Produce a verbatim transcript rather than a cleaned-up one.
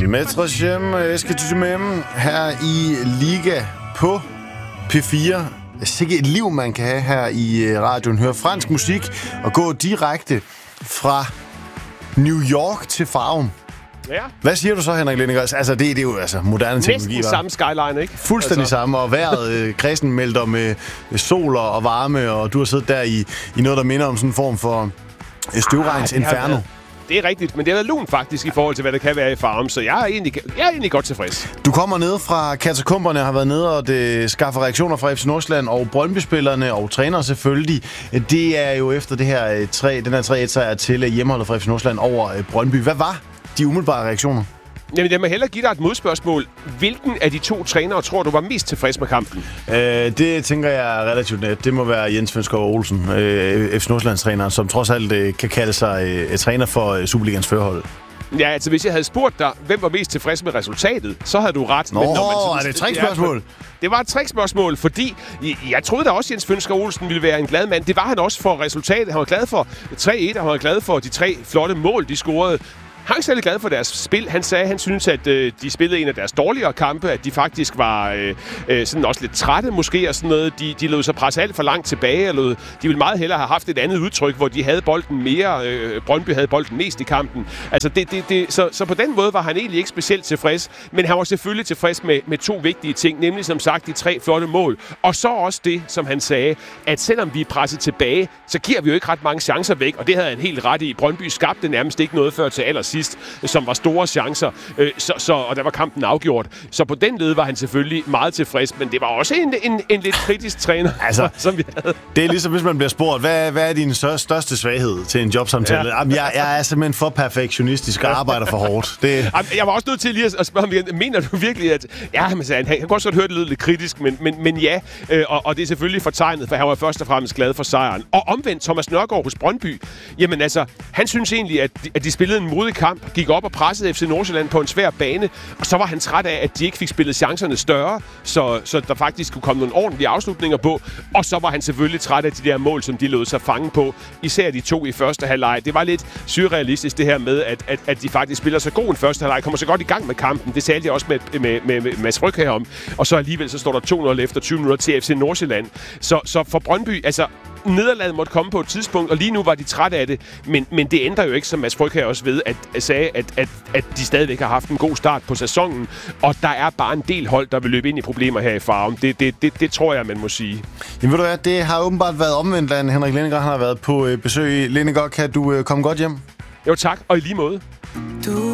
Symmetrichem, Esketymem her i Liga på P fire. Sikke et liv, man kan have her i radioen. Høre fransk musik og gå direkte fra New York til Farum. Ja. Hvad siger du så, Henrik Lindegård? Altså, det, det er jo altså moderne teknologi. Næsten samme skyline, ikke? Fuldstændig altså. Samme, og vejret, øh, kredsen melder med sol og varme, og du har siddet der i, i noget, der minder om sådan en form for støvregns ah, inferno. Været, det er rigtigt, men det er været lun faktisk i forhold til, hvad det kan være i Farum, så jeg er egentlig, jeg er egentlig godt tilfreds. Du kommer ned fra katakomberne, har været nede og det skaffer reaktioner fra F C Nordsjælland og Brøndby-spillerne og træner selvfølgelig. Det er jo efter det her tre, den her tre et sejr til hjemmeholdet fra F C Nordsjælland over Brøndby. Hvad var de umiddelbare reaktioner? Jamen, jeg må hellere give dig et modspørgsmål. Hvilken af de to trænere tror du var mest tilfreds med kampen? Øh, det tænker jeg er relativt net. Det må være Jens Fønskov Olsen, øh, F C Nordsjællands-træneren, som trods alt øh, kan kalde sig øh, træner for øh, Superligans førerhold. Ja, altså hvis jeg havde spurgt dig, hvem var mest tilfreds med resultatet, så havde du ret. Nå, men når man synes, er det et trickspørgsmål? Det var et trickspørgsmål, fordi jeg troede da også, Jens Fønskov Olsen ville være en glad mand. Det var han også for resultatet. Han var glad for tre et, og han var glad for de tre flotte mål, de scorede. Han er særlig glad for deres spil. Han sagde, at han synes, at øh, de spillede en af deres dårligere kampe, at de faktisk var øh, øh, sådan også lidt trætte måske og sådan noget. De, de lod sig presse alt for langt tilbage. Og lod, de ville meget hellere have haft et andet udtryk, hvor de havde bolden mere. Øh, Brøndby havde bolden mest i kampen. Altså det, det, det, så, så på den måde var han egentlig ikke specielt tilfreds. Men han var selvfølgelig tilfreds med, med to vigtige ting, nemlig som sagt de tre flotte mål. Og så også det, som han sagde, at selvom vi er presset tilbage, så giver vi jo ikke ret mange chancer væk. Og det havde han helt ret i. Brøndby skabte nærmest ikke noget før til allersidst, som var store chancer, øh, så, så, og der var kampen afgjort. Så på den led var han selvfølgelig meget tilfreds, men det var også en, en, en lidt kritisk træner, altså, som vi havde. Det er ligesom, hvis man bliver spurgt, hvad, hvad er din største svaghed til en jobsamtale? Ja. Jamen, jeg, jeg er simpelthen for perfektionistisk og arbejder for hårdt. Det... Jeg var også nødt til lige at spørge ham igen, mener du virkelig, at... Ja, han sagde, han kan også godt høre, det lød lidt kritisk, men, men, men ja, øh, og, og det er selvfølgelig fortegnet, for han var først og fremmest glad for sejren. Og omvendt, Thomas Nørgaard hos Brøndby, jamen altså, han synes egentlig, at de, at de spillede en modig kamp, gik op og pressede F C Nordsjælland på en svær bane, og så var han træt af, at de ikke fik spillet chancerne større, så, så der faktisk kunne komme nogle ordentlige afslutninger på, og så var han selvfølgelig træt af de der mål, som de lod sig fange på, især de to i første halvleg. Det var lidt surrealistisk det her med, at, at, at de faktisk spiller så god en første halvleg, kommer så godt i gang med kampen, det talte jeg også med, med, med, med Mads Fryg her om, og så alligevel så står der to nul efter tyve minutter til F C Nordsjælland. Så, så for Brøndby, altså nederlaget måtte komme på et tidspunkt, og lige nu var de trætte af det, men, men det ændrer jo ikke, som Mads Fryg her også ved, at, at sagde, at, at, at de stadigvæk har haft en god start på sæsonen, og der er bare en del hold, der vil løbe ind i problemer her i Farum. Det, det, det, det tror jeg, man må sige. Jamen ved du hvad, det har åbenbart været omvendt, da Henrik Lindegård har været på besøg. Lindegård, kan du komme godt hjem? Jo tak, og i lige måde. Du